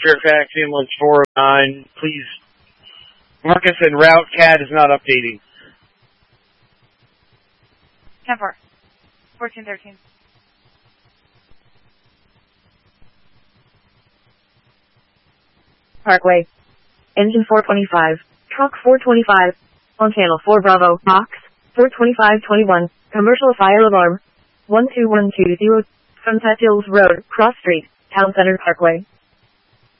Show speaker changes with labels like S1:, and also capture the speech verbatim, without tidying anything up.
S1: Fairfax Inlet four oh nine. Please, Marcus and route C A D is not updating.
S2: ten four. fourteen thirteen.
S3: Parkway. Engine four twenty-five. Truck four twenty-five. On channel four Bravo. Box four twenty-five twenty-one. Commercial fire alarm. one two one two zero. Sunset Hills Road, Cross Street, Town Center Parkway.